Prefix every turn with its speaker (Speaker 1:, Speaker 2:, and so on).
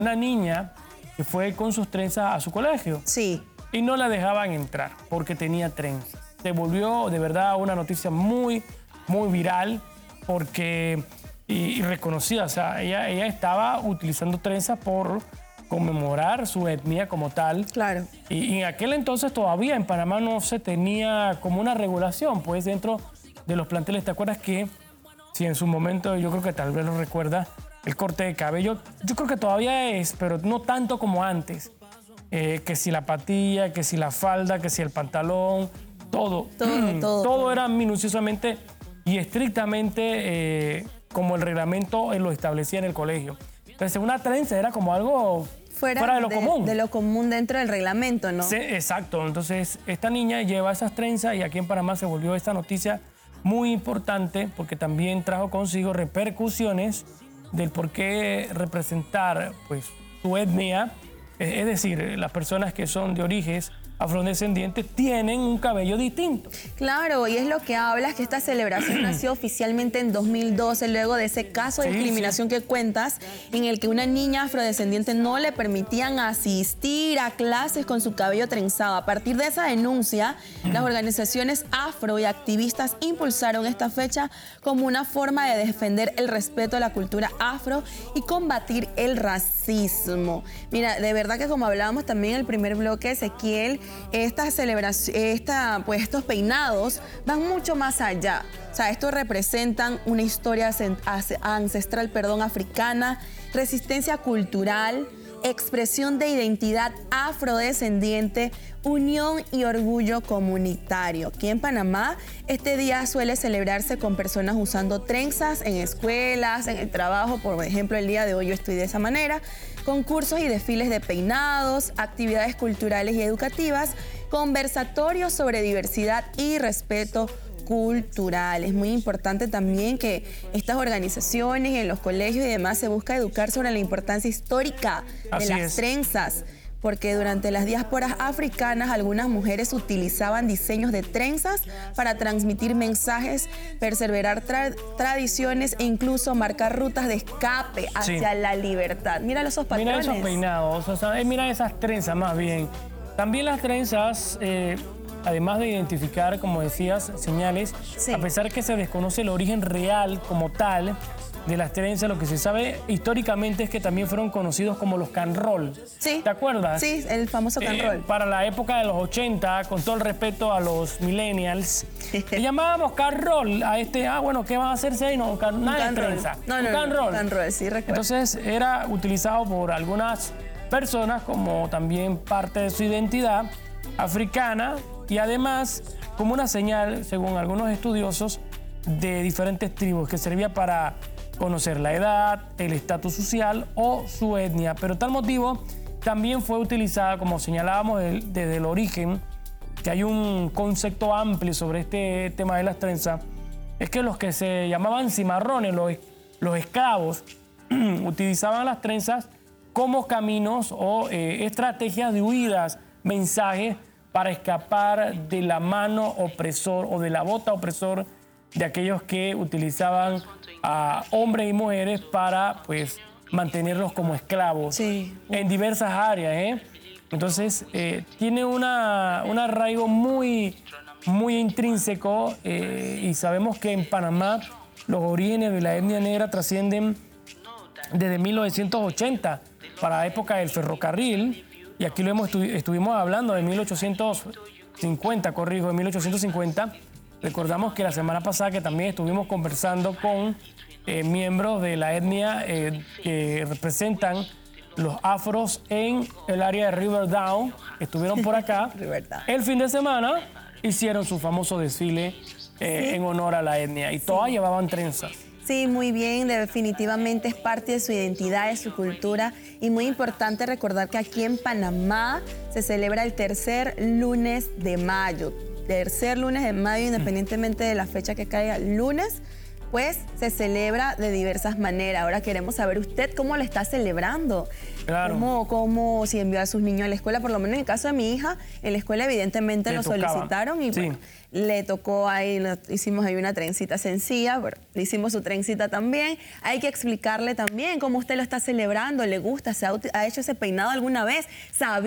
Speaker 1: una niña que fue con sus trenzas a su colegio.
Speaker 2: Sí.
Speaker 1: Y no la dejaban entrar porque tenía trenzas. Se volvió de verdad una noticia muy, muy viral porque, y reconocida, o sea, ella estaba utilizando trenzas por conmemorar su etnia como tal.
Speaker 2: Claro.
Speaker 1: Y en aquel entonces todavía en Panamá no se tenía como una regulación, pues dentro de los planteles, ¿te acuerdas que si en su momento, yo creo que tal vez lo recuerda, el corte de cabello, yo creo que todavía es, pero no tanto como antes? Que si la patilla, que si la falda, que si el pantalón, todo era minuciosamente y estrictamente como el reglamento lo establecía en el colegio. Entonces una trenza era como algo fuera de lo común.
Speaker 2: De lo común dentro del reglamento, ¿no?
Speaker 1: Sí, exacto. Entonces esta niña lleva esas trenzas y aquí en Panamá se volvió esta noticia muy importante porque también trajo consigo repercusiones del por qué representar pues, su etnia. Es decir, las personas que son de orígenes afrodescendientes tienen un cabello distinto.
Speaker 2: Claro, y es lo que hablas, que esta celebración nació oficialmente en 2012, luego de ese caso de discriminación que cuentas, en el que una niña afrodescendiente no le permitían asistir a clases con su cabello trenzado. A partir de esa denuncia, las organizaciones afro y activistas impulsaron esta fecha como una forma de defender el respeto a la cultura afro y combatir el racismo. Mira, de verdad que como hablábamos también en el primer bloque, Ezequiel, esta celebración, estos peinados van mucho más allá. O sea, estos representan una historia ancestral, africana, resistencia cultural, expresión de identidad afrodescendiente, unión y orgullo comunitario. Aquí en Panamá, este día suele celebrarse con personas usando trenzas en escuelas, en el trabajo. Por ejemplo, el día de hoy yo estoy de esa manera. Concursos y desfiles de peinados, actividades culturales y educativas, conversatorios sobre diversidad y respeto cultural. Es muy importante también que estas organizaciones en los colegios y demás se busca educar sobre la importancia histórica de las trenzas, porque durante las diásporas africanas algunas mujeres utilizaban diseños de trenzas para transmitir mensajes, perseverar tradiciones e incluso marcar rutas de escape hacia la libertad. Mira esos patrones.
Speaker 1: Mira esos peinados, o sea, mira esas trenzas más bien. También las trenzas, además de identificar, como decías, señales, a pesar que se desconoce el origen real como tal de las trenzas, lo que se sabe históricamente es que también fueron conocidos como los canroll.
Speaker 2: Sí.
Speaker 1: ¿Te acuerdas?
Speaker 2: Sí, el famoso canroll.
Speaker 1: Para la época de los 80, con todo el respeto a los millennials, le llamábamos canroll a este, bueno, ¿qué van a hacerse ahí? No, nada de trenza.
Speaker 2: No, canroll, sí, recuerdo.
Speaker 1: Entonces era utilizado por algunas personas como también parte de su identidad africana y además como una señal, según algunos estudiosos, de diferentes tribus que servía para conocer la edad, el estatus social o su etnia. Pero tal motivo también fue utilizada, como señalábamos desde el origen, que hay un concepto amplio sobre este tema de las trenzas, es que los que se llamaban cimarrones, los esclavos, utilizaban las trenzas como caminos o estrategias de huidas, mensajes para escapar de la mano opresor o de la bota opresor de aquellos que utilizaban a hombres y mujeres para, pues, mantenerlos como esclavos en diversas áreas, Entonces, tiene un arraigo muy, muy intrínseco y sabemos que en Panamá los orígenes de la etnia negra trascienden desde 1980 para la época del ferrocarril, y aquí lo estuvimos hablando de 1850, de 1850. Recordamos que la semana pasada que también estuvimos conversando con miembros de la etnia que representan los afros en el área de Riverdown, estuvieron por acá. El fin de semana hicieron su famoso desfile en honor a la etnia y todas llevaban trenzas.
Speaker 2: Sí, muy bien, definitivamente es parte de su identidad, de su cultura, y muy importante recordar que aquí en Panamá se celebra el tercer lunes de mayo. Tercer lunes de mayo, independientemente de la fecha que caiga lunes, pues se celebra de diversas maneras. Ahora queremos saber usted cómo lo está celebrando.
Speaker 1: Claro.
Speaker 2: ¿Cómo si envió a sus niños a la escuela? Por lo menos en el caso de mi hija, en la escuela evidentemente
Speaker 1: Le
Speaker 2: lo
Speaker 1: tocaba.
Speaker 2: solicitaron y
Speaker 1: Sí.
Speaker 2: bueno, le tocó ahí, hicimos ahí una trencita sencilla, bueno, le hicimos su trencita también. Hay que explicarle también cómo usted lo está celebrando, le gusta, ha hecho ese peinado alguna vez, sabía